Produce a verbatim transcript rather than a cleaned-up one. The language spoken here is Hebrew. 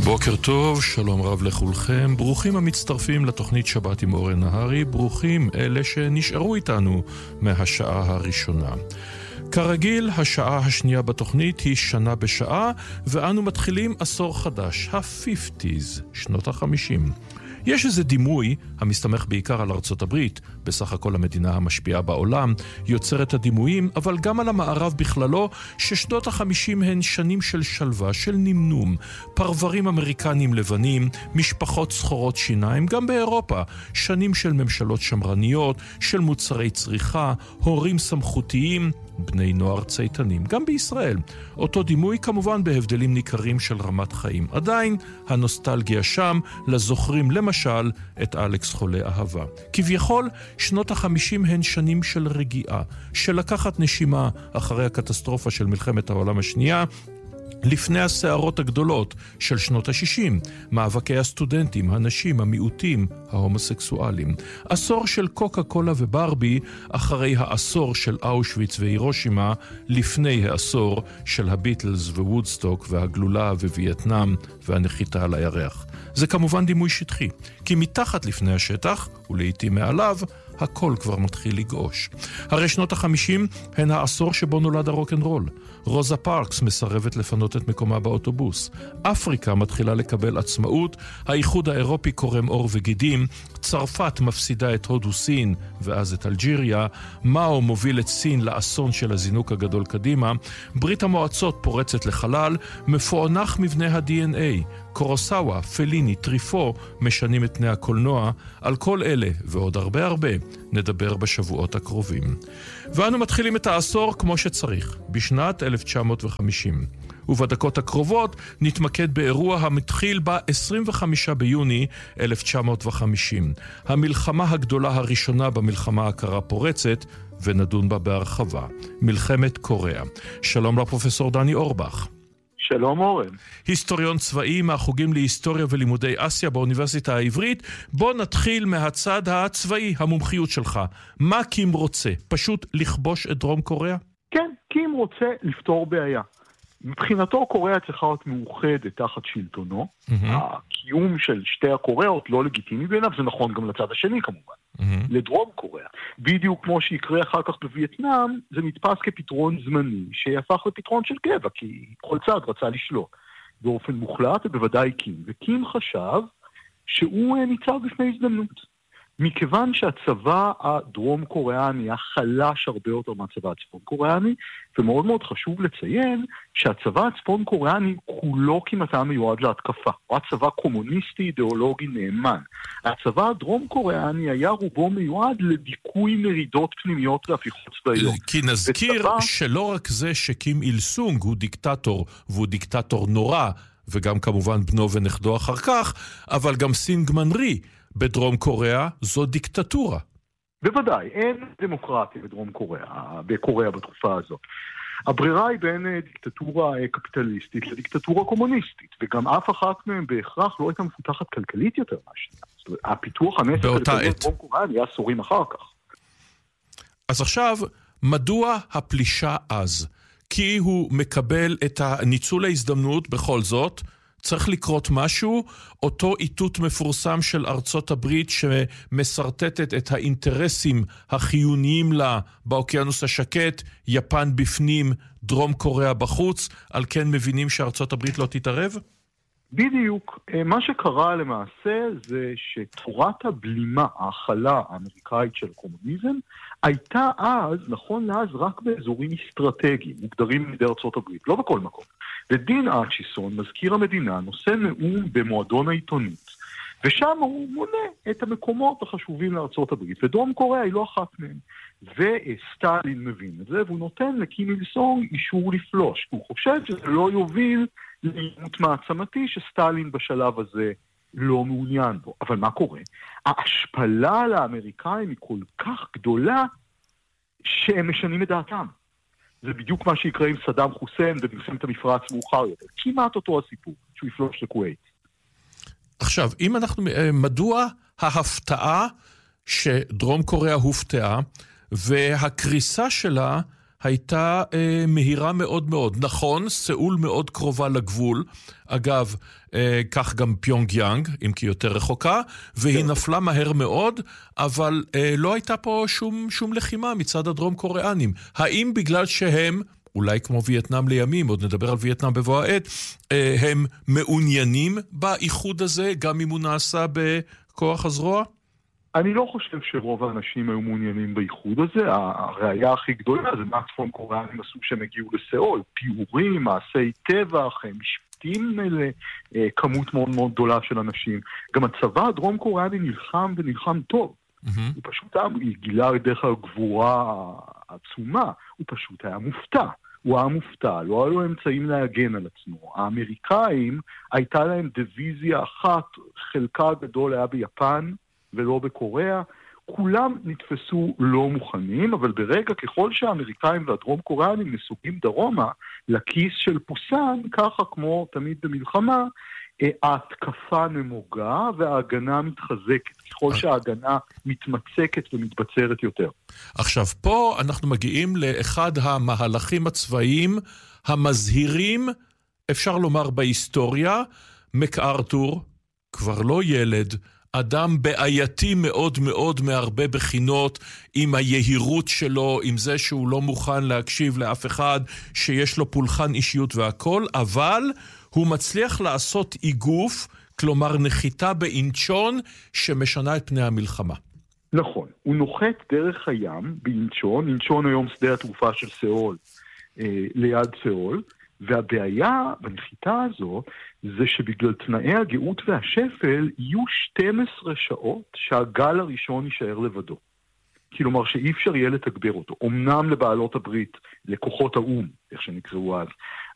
בוקר טוב, שלום רב לכולכם, ברוכים המצטרפים לתוכנית שבת עם אורן נהרי, ברוכים אלה שנשארו איתנו מהשעה הראשונה. כרגיל, השעה השנייה בתוכנית היא שנה בשעה, ואנו מתחילים עשור חדש, ה-חמישים, שנות ה-חמישים. יש איזה דימוי, המסתמך בעיקר על ארצות הברית, בסך הכל המדינה המשפיעה בעולם, יוצרת הדימויים, אבל גם על המערב בכללו, ששנות החמישים הן שנים של שלווה, של נמנום, פרברים אמריקנים לבנים, משפחות סחורות שיניים, גם באירופה, שנים של ממשלות שמרניות, של מוצרי צריכה, הורים סמכותיים, בני נוער צייתנים, גם בישראל. אותו דימוי כמובן בהבדלים ניכרים של רמת חיים. עדיין הנוסטלגיה שם, לזוכרים למשל את אלכס חולה אהבה. כביכול שנות החמישים הן שנים של רגיעה, של לקחת נשימה אחרי הקטסטרופה של מלחמת העולם השנייה, לפני הסערות הגדולות של שנות ה-שישים, מאבקי הסטודנטים, הנשים, המיעוטים, ההומוסקסואלים. עשור של קוקה קולה וברבי, אחרי העשור של אושוויץ והירושימה, לפני העשור של הביטלס ווודסטוק והגלולה ווייטנאם והנחיתה על הירח. זה כמובן דימוי שטחי, כי מתחת לפני השטח, ולעיתים מעליו, הכל כבר מתחיל לגעוש. הרי שנות החמישים הן העשור שבו נולד הרוק'נ'רול. רוזה פארקס מסרבת לפנות את מקומה באוטובוס. אפריקה מתחילה לקבל עצמאות, האיחוד האירופי קורם עור וגידים, צרפת מפסידה את הודו סין ואז את אלג'יריה, מאו מוביל את סין לאסון של הזינוק הגדול קדימה, ברית המועצות פורצת לחלל, מפוענח מבנה ה-די אן איי, קורוסאווה, פליני, טריפו משנים את פני הקולנוע. על כל אלה ועוד הרבה הרבה נדבר בשבועות הקרובים. ואנו מתחילים את העשור כמו שצריך, בשנת אלף תשע מאות וחמישים. ובדקות הקרובות נתמקד באירוע המתחיל ב-עשרים וחמישה ביוני אלף תשע מאות וחמישים. המלחמה הגדולה הראשונה במלחמה הקרה פורצת, ונדון בה בהרחבה. מלחמת קוריאה. שלום לפרופסור דני אורבך. שלום אורן. היסטוריון צבאי מהחוגים להיסטוריה ולימודי אסיה באוניברסיטה העברית. בוא נתחיל מהצד הצבאי, המומחיות שלך. מה קים רוצה? פשוט לכבוש את דרום קוריאה? כן, קים רוצה לפתור בעיה. מבחינתו קוריאה צריכה להיות מאוחדת תחת שלטונו. Mm-hmm. הקיום של שתי הקוריאות לא לגיטימי בעיניו, זה נכון גם לצד השני כמובן. Mm-hmm. לדרום קוריאה. בדיוק כמו שיקרה אחר כך בווייטנאם, זה נתפס כפתרון זמני, שהפך לפתרון של קבע, כי כל צד רצה לשלוט. באופן מוחלט, ובוודאי קים. וקים חשב שהוא ניצב בפני הזדמנות. מכיוון שהצבא הדרום קוריאני היה חלש הרבה יותר מהצבא הצפון קוריאני, ומאוד מאוד חשוב לציין שהצבא הצפון קוריאני כולו כמעט היה מיועד להתקפה. הוא היה צבא קומוניסטי אידיאולוגי נאמן. הצבא הדרום קוריאני היה רובו מיועד לדיכוי מרידות פנימיות והפיכות צבאיות. כי נזכיר וצבא... שלא רק זה שקים איל סונג הוא דיקטטור, והוא דיקטטור נורא, וגם כמובן בנו ונכדו אחר כך, אבל גם סינגמן רי, בדרום קוריאה זו דיקטטורה. בוודאי, אין דמוקרטיה בדרום קוריאה, בקוריאה בתקופה הזאת. הברירה היא בין דיקטטורה קפיטליסטית לדיקטטורה קומוניסטית, וגם אף אחת מהן בהכרח לא הייתה מפותחת כלכלית יותר מהשנייה. הפיתוח הנס הכלכלי בדרום קוריאה נהיה עשורים אחר כך. אז עכשיו, מדוע הפלישה אז? כי הוא מקבל את הניצול ההזדמנות בכל זאת, צריך לקרות משהו, אותו איתות מפורסם של ארצות הברית שמסרטטת את האינטרסים החיוניים לה באוקיינוס השקט, יפן בפנים, דרום קוריאה בחוץ, על כן מבינים שארצות הברית לא תתערב? בדיוק. מה שקרה למעשה זה שתורת הבלימה, ההכלה האמריקאית של הקומוניזם, הייתה אז, נכון לאז, רק באזורים אסטרטגיים, מוגדרים לידי ארצות הברית, לא בכל מקום. ודין אצ'יסון, מזכיר המדינה, נושא נאום במועדון העיתונות, ושם הוא מונה את המקומות החשובים לארצות הברית, ודרום קוריאה היא לא אחת מהם. וסטלין מבין את זה, והוא נותן לקים איל סונג אישור לפלוש, הוא חושב שזה לא יוביל לעימות מעצמתי שסטלין בשלב הזה לא מעוניין בו. אבל מה קורה? ההשפלה לאמריקאים היא כל כך גדולה שהם משנים את דעתם. זה בדיוק מה שיקרה עם סדאם חוסיין במלחמת המפרץ מאוחר יותר. כמעט אותו הסיפור, שהוא יפלוש לכווית. עכשיו, אם אנחנו, מדוע ההפתעה שדרום קוריאה הופתעה, והקריסה שלה הייתה אה, מהירה מאוד מאוד. נכון, סאול מאוד קרובה לגבול, אגב, אה, כך גם פיונג יאנג, אם כי יותר רחוקה, והיא נפלה מהר מאוד, אבל אה, לא הייתה פה שום, שום לחימה מצד הדרום קוריאנים. האם בגלל שהם, אולי כמו וייטנאם לימים, עוד נדבר על וייטנאם בבוא העת, אה, הם מעוניינים באיחוד הזה, גם אם הוא נעשה בכוח הזרוע? אני לא חושב שרוב האנשים היו מעוניינים באיחוד הזה. הראייה הכי גדולה זה מה צפון קוריאנים עשו שהם הגיעו לסאול. פיורים, מעשי טבח, משפטים לכמות מאוד מאוד גדולה של אנשים. גם הצבא הדרום קוריאני נלחם ונלחם טוב. Mm-hmm. הוא פשוט היה, הוא גילה דרך הגבורה העצומה, הוא פשוט היה מופתע. הוא היה מופתע, לא היו לו אמצעים להגן על עצמו. האמריקאים, הייתה להם דיוויזיה אחת, חלקה הגדול היה ביפן, ולא בקוריאה, כולם נתפסו לא מוכנים, אבל ברגע ככל שהאמריקאים והדרום קוריאנים נסוגים דרומה לכיס של פוסן, ככה כמו תמיד במלחמה, ההתקפה נמוגה וההגנה מתחזקת, ככל שההגנה מתמצקת ומתבצרת יותר. עכשיו, פה אנחנו מגיעים לאחד המהלכים הצבאיים המזהירים, אפשר לומר בהיסטוריה, מקארתור, כבר לא ילד, אדם בעייתי מאוד מאוד מהרבה בחינות, עם היהירות שלו, עם זה שהוא לא מוכן להקשיב לאף אחד, שיש לו פולחן אישיות והכל, אבל הוא מצליח לעשות איגוף, כלומר נחיתה באינצ'ון, שמשנה את פני המלחמה. נכון, הוא נוחת דרך הים באינצ'ון, אינצ'ון היום שדה התעופה של סאול, אה, ליד סאול, והבעיה בנחיתה הזו זה שבגלל תנאי הגאות והשפל יהיו שתים עשרה שעות שהגל הראשון יישאר לבדו. כלומר שאי אפשר יהיה לתגבר אותו. אמנם לבעלות הברית, לכוחות האום, איך שנקראו אז,